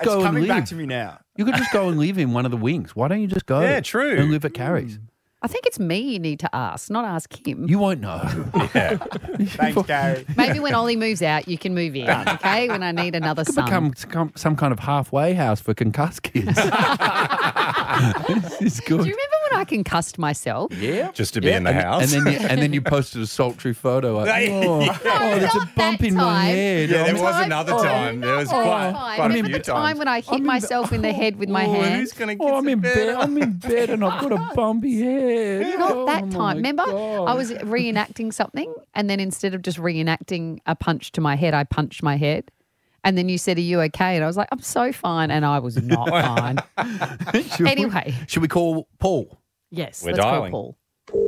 go It's and coming live. back to me now. You could just go and live in one of the wings. Why don't you just go? Yeah, true. And live at Carrie's. I think it's me you need to ask, not ask him. You won't know. Yeah. Thanks, Gary. Maybe when Ollie moves out, you can move in, okay? When I need another Could son. become some kind of halfway house for concussed kids. This is good. Do you remember when I concussed myself? Yeah, Just to be in the house. and then you posted a sultry photo. Like, No, oh, there's a not bump that in my time. head. Yeah, there Oh, was another time. There was quite a Remember few the time times. when I hit myself in the head with my hand? Who's going to Oh, I'm in bed. I'm in bed, and I've got a bumpy head. Not Oh, that my time. Remember, God. I was reenacting something, and then instead of just reenacting a punch to my head, I punched my head. And then you said, "Are you okay?" And I was like, "I'm so fine," and I was not fine. Anyway. Should we call Paul? Yes, We're let's dialing. call Paul.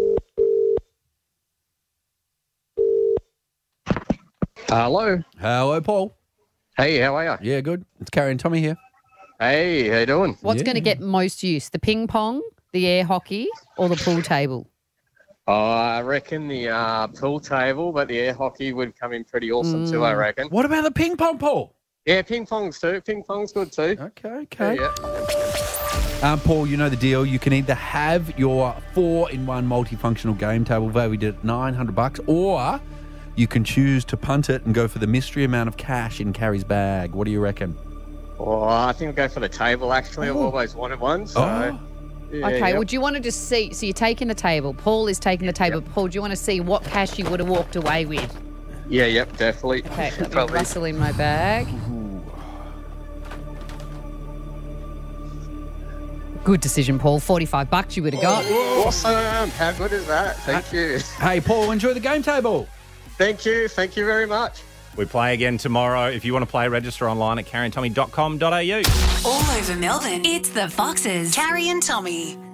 Hello. Hello, Paul. Hey, how are you? Yeah, good. It's Carrie and Tommy here. Hey, how you doing? What's Yeah. going to get most use, the ping pong, the air hockey, or the pool table? I reckon the pool table, but the air hockey would come in pretty awesome too, I reckon. What about the ping pong, Paul? Yeah, ping pong's too. Ping pong's good too. Okay. Yeah. Paul, you know the deal. You can either have your 4-in-1 multifunctional game table valued at $900, or you can choose to punt it and go for the mystery amount of cash in Carrie's bag. What do you reckon? Well, I think I'll go for the table, actually. I've always wanted one, so... Oh. Yeah, Okay, yeah. would you want to just see? So you're taking the table. Paul is taking the table. Paul, do you want to see what cash you would have walked away with? Yeah, yep, definitely. Okay, let me Probably. rustle in my bag. Good decision, Paul. $45 you would have got. Awesome. How good is that? Thank you. Hey, Paul, enjoy the game table. Thank you. Thank you very much. We play again tomorrow. If you want to play, register online at carrieandtommy.com.au. All over Melbourne, it's the Foxes. Carrie and Tommy.